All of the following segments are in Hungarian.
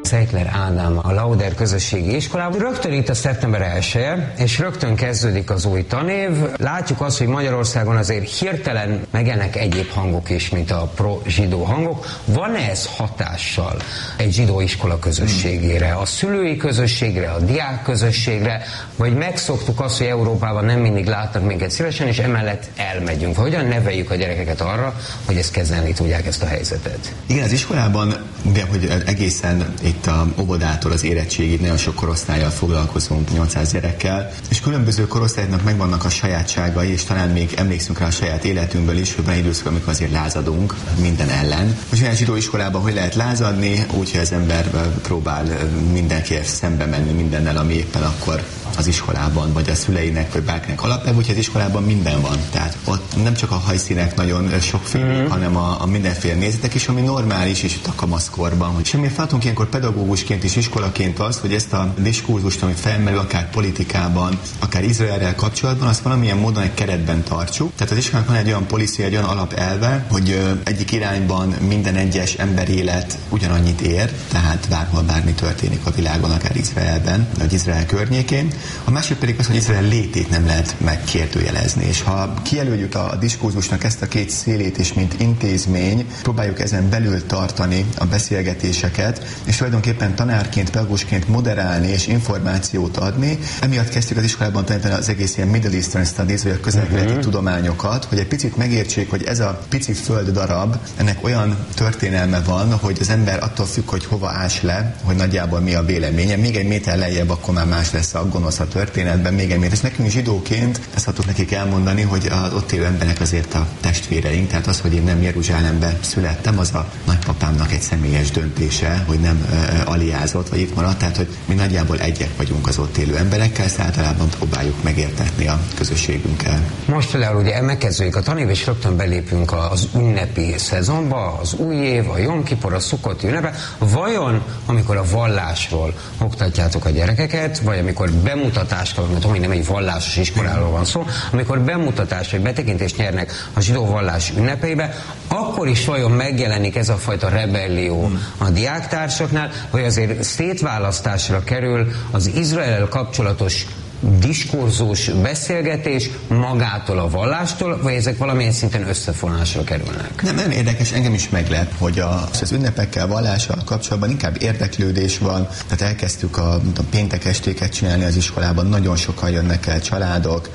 Zeitler Ádám a Lauder közösségi iskolában. Rögtön itt a szeptember 1-e, és rögtön kezdődik az új tanév. Látjuk azt, hogy Magyarországon azért hirtelen megjelennek egyéb hangok is, mint a pro-zsidó hangok. Van-e ez hatással egy zsidó iskola közösségére, a szülői közösségre, a diák közösségre, vagy megszoktuk azt, hogy Európában nem mindig látnak minket szívesen, és emellett elmegyünk? Hogyan neveljük a gyerekeket arra, hogy ezt kezelni tudják, ezt a helyzetet? Igen, az iskolában, ugye, hogy egészen itt a óvodától az érettségig nagyon sok korosztállyal foglalkozunk, 800 gyerekkel, és különböző korosztályoknak megvannak a sajátságai, és talán még emlékszünk rá a saját életünkből is, hogy van időszak, amikor azért lázadunk minden ellen. Most olyan zsidó iskolában hogy lehet lázadni, úgyhogy az ember próbál mindenkiért szembe menni mindennel, ami éppen akkor az iskolában, vagy a szüleinek, vagy bárkinek alapvető, úgyhogy az iskolában minden van. Tehát ott nem csak a hajszínek nagyon sokféle, hanem a mindenféle nézetek is, ami normális is itt a kamaszkorban. Hogy semmi feladatunk ilyenkor pedagógusként és iskolaként az, hogy ezt a diskurzust, ami felmerül akár politikában, akár Izraellel kapcsolatban, azt valamilyen módon egy keretben tartsuk. Tehát az iskolának van egy olyan policy, egy olyan alapelve, hogy egyik irányban minden egyes emberélet ugyanannyit ér, tehát bárhol bármi történik a világon, akár Izraelben, vagy Izrael környékén. A másik pedig az, hogy Izrael létét nem lehet megkérdőjelezni, és ha kijelöljük a diskurzusnak ezt a két szélét is, mint intézmény, próbáljuk ezen belül tartani a beszélgetéseket, és tulajdonképpen tanárként, pedagógusként moderálni és információt adni. Emiatt kezdtük az iskolában tanítani az egész ilyen Middle Eastern Studies, vagy a közel-keleti tudományokat, hogy egy picit megértsék, hogy ez a pici földdarab, ennek olyan történelme van, hogy az ember attól függ, hogy hova ás le, hogy nagyjából mi a véleménye. Még egy méter lejjebb, akkor már más lesz a gonosz a történetben, még egy méter. És nekünk zsidóként ezt hatok nekik elmondani, hogy az ott élő emberek azért a testvéreink, tehát az, hogy én nem Jeruzsálemben születtem, az a nagypapámnak egy személyes döntése, hogy nem aliázott, vagy itt maradt, tehát hogy mi nagyjából egyek vagyunk az ott élő emberekkel, ezt általában próbáljuk megértetni a közösségünkkel. Most például ugye megkezdődik a tanév, és rögtön belépünk az ünnepi szezonba, az új év, a Jom Kipur, a Szukkoti ünnepe. Vajon, amikor a vallásról oktatjátok a gyerekeket, vagy amikor bemutatást kapnak, mert hogy nem egy vallásos iskoláról van szó, amikor bemutatást vagy betekintést nyernek a zsidó vallás ünnepeibe, akkor is vajon megjelenik ez a fajta rebellió a diáktársaknál, vagy azért szétválasztásra kerül az Izraellel kapcsolatos diskurzus, beszélgetés magától a vallástól, vagy ezek valamilyen szinten összefonásra kerülnek? Nem érdekes, engem is meglep, hogy az ünnepekkel, vallással kapcsolatban inkább érdeklődés van, tehát elkezdtük a péntek estéket csinálni az iskolában, nagyon sokan jönnek el családok,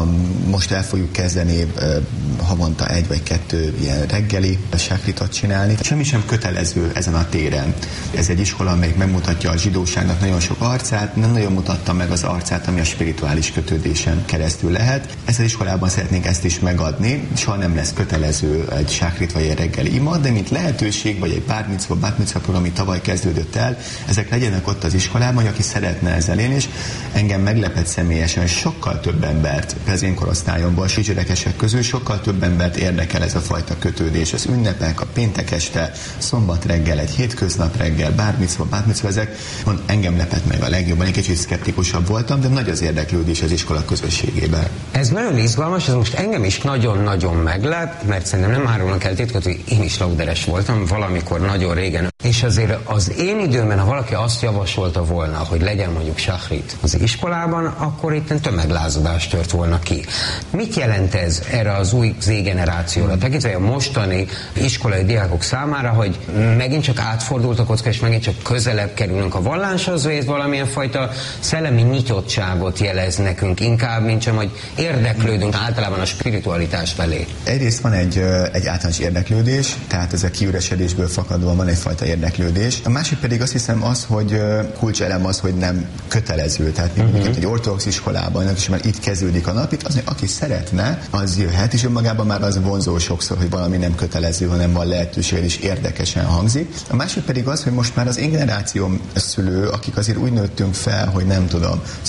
most el fogjuk kezdeni havonta 1 vagy 2 ilyen reggeli sákritot csinálni. Semmi sem kötelező ezen a téren. Ez egy iskola, amelyik megmutatja a zsidóságnak nagyon sok arcát, nem nagyon mutatta meg az arcát, ami a spirituális kötődésen keresztül lehet. Ezt az iskolában szeretnénk ezt is megadni. Soha nem lesz kötelező egy sákrit vagy egy reggeli ima, de mint lehetőség, vagy egy bár micva program, ami tavaly kezdődött el, ezek legyenek ott az iskolában, hogy aki szeretne ezzel élni, és engem meglepett személyesen, hogy sokkal több embert, az én korosztályomból, kisgyerekesek közül sokkal több embert érdekel ez a fajta kötődés. Az ünnepek, a péntek este, szombat reggel, egy hétköznap reggel, bár micva, ezek, engem lepett meg a legjobban. Egy kicsit szkeptikusabb voltam, de nagy az érdeklődés az iskola közösségében. Ez nagyon izgalmas, ez most engem is nagyon-nagyon meglep, mert szerintem nem árulnak el titkot, hogy én is lauderes voltam valamikor nagyon régen. És azért az én időmben, ha valaki azt javasolta volna, hogy legyen mondjuk sákrit az iskolában, akkor itt tömeglázadás tört volna ki. Mit jelent ez erre az új Z-generációra? Tekintve a mostani iskolai diákok számára, hogy megint csak átfordult a kocka, és megint csak közelebb kerülünk a valláshoz, vagy ez valamilyen fajta szellemi nyitottságot jelez nekünk inkább, mint sem, hogy érdeklődünk általában a spiritualitás felé. Egyrészt van egy általános érdeklődés, tehát ez a kiüresedésből fakadóan van egyfajta érdeklődés. A másik pedig azt hiszem az, hogy kulcselem az, hogy nem kötelező. Tehát mindig egy ortodox iskolában, és már itt kezdődik a nap, itt az, hogy aki szeretne, az jöhet, és önmagában már az vonzó sokszor, hogy valami nem kötelező, hanem van lehetőség, és érdekesen hangzik. A másik pedig az, hogy most már az én generációm szülő, akik azért úgy nőttünk fel, hogy nem tudom, szarva,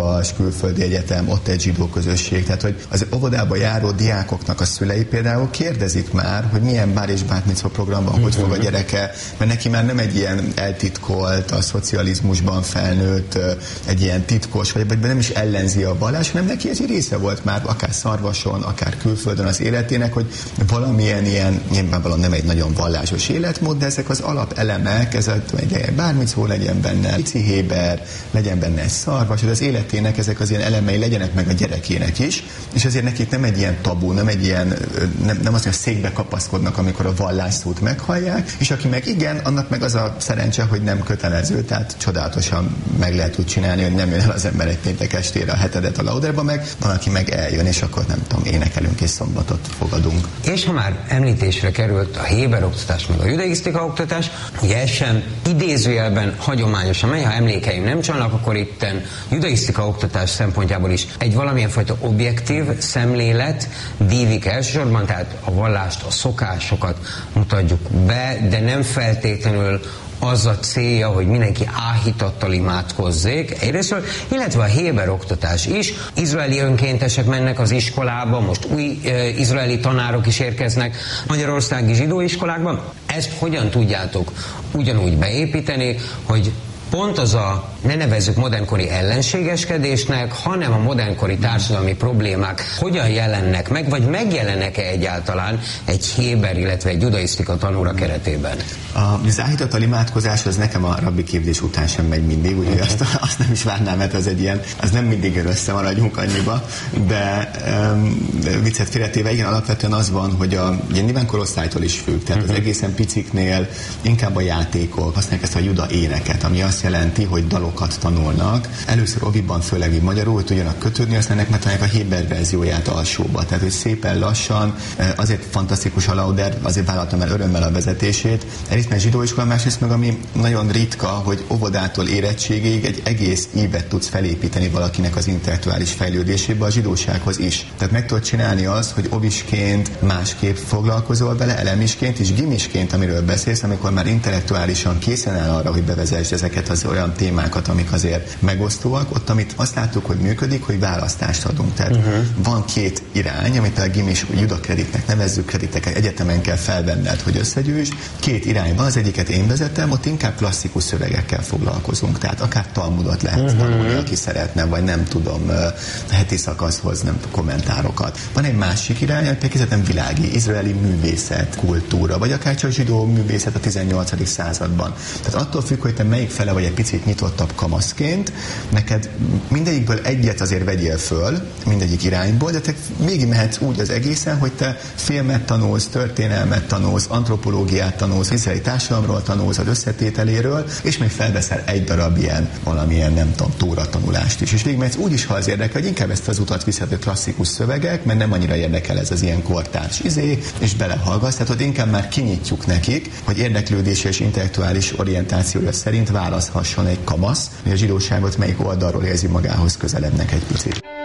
Szarvas, külföldi egyetem, ott egy zsidó közösség. Tehát, hogy az óvodába járó diákoknak a szülei például kérdezik már, hogy milyen bár és bát micva programban hogy fog a gyereke, mert neki már nem egy ilyen eltitkolt, a szocializmusban felnőtt, egy ilyen titkos, vagy nem is ellenzi a vallás, hanem neki ez egy része volt már, akár Szarvason, akár külföldön az életének, hogy valamilyen ilyen, nyilvánvalóan nem egy nagyon vallásos életmód, de ezek az alapelemek, ez egy bármicó legyen benne, pici héber, legyen benne egy Szarvas, hogy az életének ezek az ilyen elemei legyenek meg a gyerekének is, és azért nekik nem egy ilyen tabu, nem egy ilyen, nem az, hogy székbe kapaszkodnak, amikor a vallásszót meghallják, és aki meg igen, annak meg az a szerencse, hogy nem kötelező, tehát csodálatosan meg lehet úgy csinálni, hogy nem jön el az ember egy péntek estére a hetedet a Lauderba, meg van, aki meg eljön, és akkor nem tudom, énekelünk és szombatot fogadunk. És ha már említésre került a héber oktatás, meg a judaisztika oktatás, ugye ez sem idézőjelben hagyományosan megy, ha emlékeim nem csalnak, akkor itten judaisztika oktatás szempontjából is egy valamilyen fajta objektív szemlélet dívik elsősorban, tehát a vallást, a szokásokat mutatjuk be, de nem feltétlenül az a célja, hogy mindenki áhítattal imádkozzék egyrésztről, illetve a héber oktatás is. Izraeli önkéntesek mennek az iskolába, most új izraeli tanárok is érkeznek magyarországi zsidóiskolákban. Ezt hogyan tudjátok ugyanúgy beépíteni, hogy pont az a, ne nevezzük modernkori ellenségeskedésnek, hanem a modernkori társadalmi problémák hogyan jelennek meg, vagy megjelennek-e egyáltalán egy héber, illetve egy judaisztika tanóra keretében? Az áhítattal imádkozás az nekem a rabbi képzés után sem megy mindig, úgyhogy azt nem is várnám, mert az egy ilyen, az nem mindig jön össze, maradjunk annyiba, de viccet félretéve, igen, alapvetően az van, hogy ugye nyilván korosztálytól is függ, tehát az egészen piciknél inkább a játékok, használják ezt a juda éneket, ami azt jelenti, hogy dalokat tanulnak. Először oviban, főleg magyarul tudjanak kötődni, aztán ennek megtanulják a héber verzióját alsóba. Tehát, hogy szépen lassan, azért fantasztikus a Lauder, azért vállaltam el örömmel a vezetését. Egyrészt meg zsidóiskola, másrészt meg ami nagyon ritka, hogy óvodától érettségig egy egész évet tudsz felépíteni valakinek az intellektuális fejlődésébe a zsidósághoz is. Tehát meg tudod csinálni azt, hogy ovisként másképp foglalkozol vele, elemisként és gimisként, amiről beszélsz, amikor már intellektuálisan készen áll arra, hogy bevezess ezeket az olyan témákat, amik azért megosztóak, ott amit azt láttuk, hogy működik, hogy választást adunk. Tehát van két irány, amit a gimis judakreditnek nevezzük, krediteket egyetemen kell felvenned, hogy összegyűjts. Két irány van, az egyiket én vezetem, ott inkább klasszikus szövegekkel foglalkozunk. Tehát akár Talmudot lehet tanulni, aki szeretne, vagy nem tudom, heti szakaszhoz nem kommentárokat. Van egy másik irány, amit kifejezetten világi, izraeli művészet, kultúra, vagy akár csak zsidó művészet a 18. században. Tehát attól függ, hogy te melyik fele vagy egy picit nyitottabb kamaszként, neked mindegyikből egyet azért vegyél föl, mindegyik irányból, de te végigmehetsz úgy az egészen, hogy te filmet tanulsz, történelmet tanulsz, antropológiát tanulsz, izraeli társadalomról tanulsz, az összetételéről, és még felveszel egy darab ilyen, valamilyen, nem tudom, tóra tanulást is. És végigmehetsz úgy is, ha az érdekel, hogy inkább ezt az utat viszed a klasszikus szövegek, mert nem annyira érdekel ez az ilyen kortárs és belehallgatsz, tehát ott inkább már kinyitjuk nekik, hogy érdeklődése és intellektuális orientációja szerint választhasson egy kamasz, hogy a zsidóságot melyik oldalról érzi magához közelebbnek egy picit.